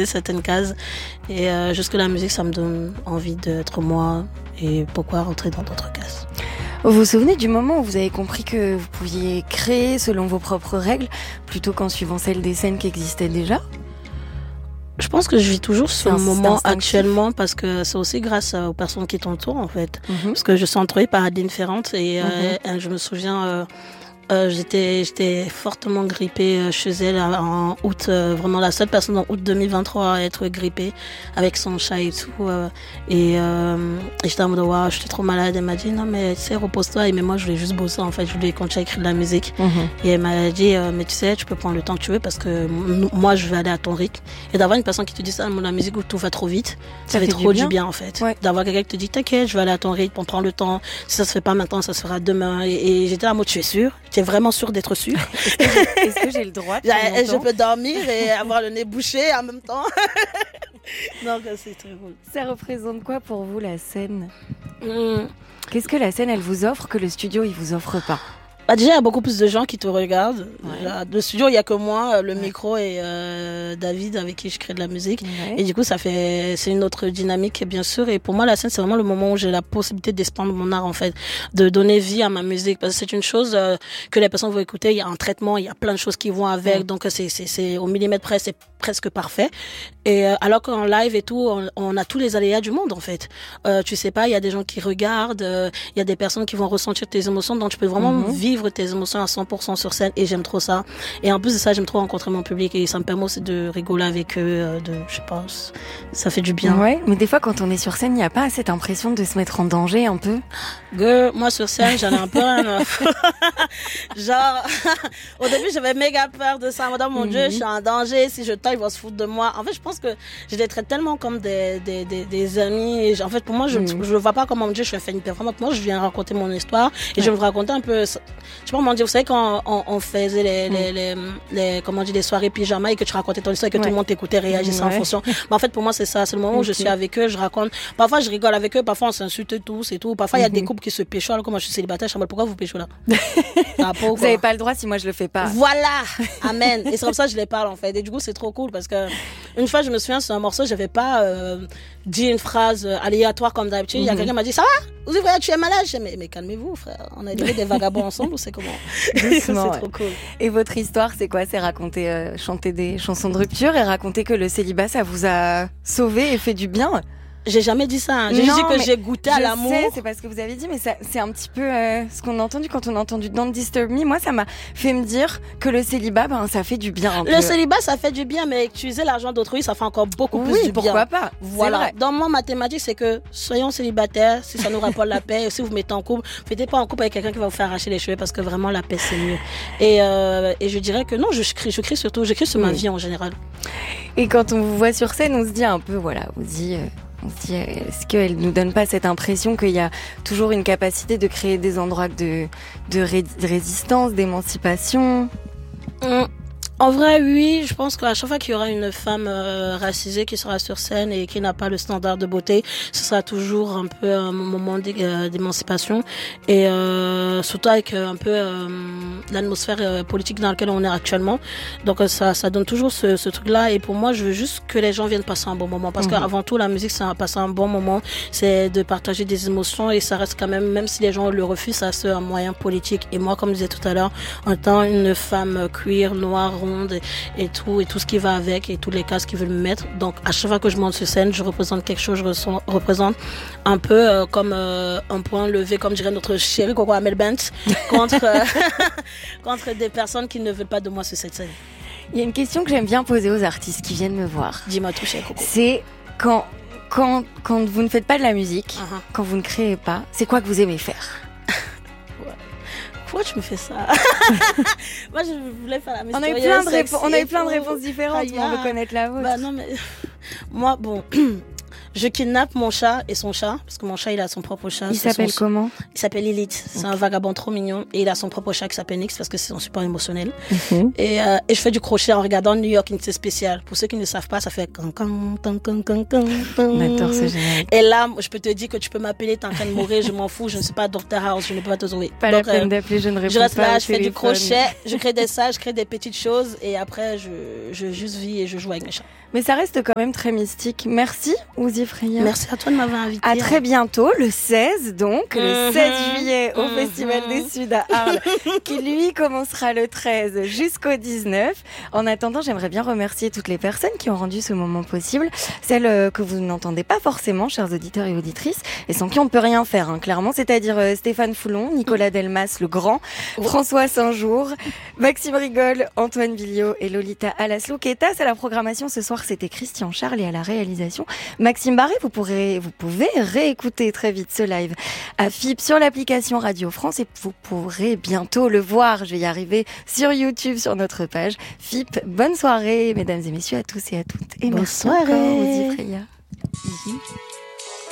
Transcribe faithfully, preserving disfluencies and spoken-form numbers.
cocher certaines cases. Et euh, jusque la musique, ça me donne envie d'être moi. Et pourquoi rentrer dans d'autres cases? Vous vous souvenez du moment où vous avez compris que vous pouviez créer selon vos propres règles, plutôt qu'en suivant celles des scènes qui existaient déjà? Je pense que je vis toujours ce C'est moment instinctif. actuellement parce que c'est aussi grâce aux personnes qui t'entourent en fait. Mm-hmm. Parce que je suis entourée par Adeline Ferrante et Mm-hmm. euh, je me souviens... Euh, Euh, j'étais j'étais fortement grippée euh, chez elle en août, euh, vraiment la seule personne en août deux mille vingt-trois à être grippée avec son chat et tout. Euh, et, euh, et j'étais en mode waouh, j'étais trop malade. Elle m'a dit non mais tu sais repose-toi. Et mais moi je voulais juste bosser en fait, je voulais continuer à écrire de la musique. Mm-hmm. Et elle m'a dit euh, mais tu sais tu peux prendre le temps que tu veux parce que m- moi je vais aller à ton rythme. Et d'avoir une personne qui te dit ça dans la musique où tout va trop vite, ça, ça fait, fait trop du bien, du bien en fait. Ouais. D'avoir quelqu'un qui te dit t'inquiète, je vais aller à ton rythme, on prend le temps. Si ça se fait pas maintenant, ça se fera demain. Et, et j'étais là, moi tu es sûre, tu es vraiment sûre d'être sûre. Est-ce que, j'ai, est-ce que j'ai le droit de Je, je peux dormir et avoir le nez bouché en même temps. Donc c'est très cool. Ça représente quoi pour vous la scène? Mmh. Qu'est-ce que la scène elle vous offre que le studio il vous offre pas? Bah déjà, il y a beaucoup plus de gens qui te regardent. Ouais. Déjà, le studio, il n'y a que moi, le ouais. micro et euh, David avec qui je crée de la musique. Ouais. Et du coup, ça fait, c'est une autre dynamique, bien sûr. Et pour moi, la scène, c'est vraiment le moment où j'ai la possibilité d'expandre mon art, en fait, de donner vie à ma musique. Parce que c'est une chose euh, que les personnes vont écouter. Il y a un traitement, il y a plein de choses qui vont avec. Ouais. Donc, c'est, c'est, c'est au millimètre près, c'est presque parfait. Et euh, alors qu'en live et tout, on, on a tous les aléas du monde, en fait. Euh, tu sais pas, il y a des gens qui regardent, euh, il y a des personnes qui vont ressentir tes émotions. Donc, tu peux vraiment mm-hmm. vivre tes émotions à cent pour cent sur scène et j'aime trop ça. Et en plus de ça, j'aime trop rencontrer mon public et ça me permet aussi de rigoler avec eux, de, je sais pas, ça fait du bien. Ouais, mais des fois, quand on est sur scène, il n'y a pas cette impression de se mettre en danger un peu? Girl, moi sur scène, j'en ai un peu rien. Genre, au début, j'avais méga peur de ça. Madame, mon mm-hmm. Dieu, je suis en danger. Si je taille, ils vont se foutre de moi. En fait, je pense que je les traite tellement comme des, des, des, des amis. Et en fait, pour moi, je ne mm-hmm. vois pas comment, mon Dieu, je fais une performance. Moi, je viens raconter mon histoire et ouais. je vais vous raconter un peu. Je sais pas comment dire, vous savez, quand on, on faisait les, mm. les, les, les, comment dire, les soirées pyjama et que tu racontais ton histoire et que ouais. tout le monde t'écoutait, réagissait ouais. en fonction. Mais en fait, pour moi, c'est ça. C'est le moment où okay. je suis avec eux, je raconte. Parfois, je rigole avec eux. Parfois, on s'insulte tous et tout. Parfois, il mm-hmm. y a des couples qui se pécho. Alors que moi, je suis célibataire. Je me dis, pourquoi vous pécho là? Vous n'avez pas le droit si moi, je le fais pas. Voilà. Amen. Et c'est comme ça que je les parle, en fait. Et du coup, c'est trop cool parce que une fois, je me souviens, sur un morceau, j'avais pas euh, dit une phrase aléatoire comme d'habitude. Il mm-hmm. y a quelqu'un qui m'a dit, ça va? Vous voyez, tu es malade? Je dis, mais, mais calmez-vous, frère. On a des vagabonds ensemble ou c'est comment? Doucement, c'est ouais. trop cool. Et votre histoire, c'est quoi? C'est raconter, euh, chanter des chansons de rupture et raconter que le célibat, ça vous a sauvé et fait du bien? J'ai jamais dit ça. Hein. J'ai juste dit que j'ai goûté à l'amour. Je sais, c'est pas ce que vous avez dit, mais ça, c'est un petit peu euh, ce qu'on a entendu quand on a entendu Don't Disturb Me. Moi, ça m'a fait me dire que le célibat, ben, ça fait du bien. Un le peu. célibat, ça fait du bien, mais utiliser l'argent d'autrui, ça fait encore beaucoup oui, plus du bien. Oui, pourquoi pas? Voilà. Dans mon mathématique, c'est que soyons célibataires, si ça nous rapporte la paix, et si vous vous mettez en couple, faites pas en couple avec quelqu'un qui va vous faire arracher les cheveux, parce que vraiment, la paix, c'est mieux. Et, euh, et je dirais que non, je crie, je crie surtout, je crie sur oui. ma vie en général. Et quand on vous voit sur scène, on se dit un peu, voilà, on se dit... Euh... On se dit, est-ce qu'elle nous donne pas cette impression qu'il y a toujours une capacité de créer des endroits de, de, ré, de résistance, d'émancipation? mmh. En vrai, oui, je pense qu'à chaque fois qu'il y aura une femme euh, racisée qui sera sur scène et qui n'a pas le standard de beauté, ce sera toujours un peu un moment d'émancipation et euh, surtout avec un peu euh, l'atmosphère euh, politique dans laquelle on est actuellement. Donc ça, ça donne toujours ce, ce truc-là. Et pour moi, je veux juste que les gens viennent passer un bon moment parce mmh. qu'avant tout, la musique, c'est passer un bon moment, c'est de partager des émotions et ça reste quand même, même si les gens le refusent, ça reste un moyen politique. Et moi, comme je disais tout à l'heure, en tant une femme queer, noire, ronde et tout et tout ce qui va avec et tous les cases qu'ils veulent me mettre. Donc à chaque fois que je monte sur scène, je représente quelque chose, je ressens, représente un peu euh, comme euh, un point levé, comme dirait notre chérie Coco Amel Bent, contre euh, contre des personnes qui ne veulent pas de moi sur cette scène. Il y a une question que j'aime bien poser aux artistes qui viennent me voir. Dis-moi tout, chérie Coco. C'est quand quand quand vous ne faites pas de la musique, uh-huh. quand vous ne créez pas, c'est quoi que vous aimez faire? Pourquoi tu me fais ça? Moi, je voulais faire la musique. On a eu plein de, répo- on a eu plein de réponses différentes, mais on veut connaître la vôtre. Bah non, mais moi, bon, Je kidnappe mon chat et son chat, parce que mon chat, il a son propre chat. Il s'appelle son... comment? Il s'appelle Lilith. C'est okay. un vagabond trop mignon. Et il a son propre chat qui s'appelle Nix, parce que c'est son support émotionnel. Mm-hmm. Et, euh, et je fais du crochet en regardant New York Unité Spéciale. Pour ceux qui ne savent pas, ça fait... D'accord, c'est génial. Et là, je peux te dire que tu peux m'appeler, t'es en train de mourir, je m'en fous, je ne suis pas Doctor House, je ne peux pas te sauver. Pas Donc, la peine euh, d'appeler, je ne réponds je reste pas là, au je fais téléphone. du crochet, je crée des sacs, je crée des petites choses et après, je, je juste vis et je joue avec mes chats. Mais ça reste quand même très mystique. Merci, Ouzi Freya. Merci à toi de m'avoir invité. À très bientôt, le seize donc, le seize juillet au Mm-hmm. Festival des Suds à Arles, qui lui commencera le treize jusqu'au dix-neuf. En attendant, j'aimerais bien remercier toutes les personnes qui ont rendu ce moment possible, celles que vous n'entendez pas forcément, chers auditeurs et auditrices, et sans qui on ne peut rien faire, hein, clairement, c'est-à-dire euh, Stéphane Foulon, Nicolas Delmas le Grand, François Saint-Jour, Maxime Rigol, Antoine Billiot et Lolita Alaslo-Queta. C'est la programmation ce soir, c'était Christian Charles et à la réalisation Maxime Barré. Vous pourrez, vous pouvez réécouter très vite ce live à F I P sur l'application Radio France et vous pourrez bientôt le voir. Je vais y arriver sur YouTube, sur notre page F I P. Bonne soirée, mesdames et messieurs, à tous et à toutes. Et bonne merci soirée. encore, Ouzi Freya.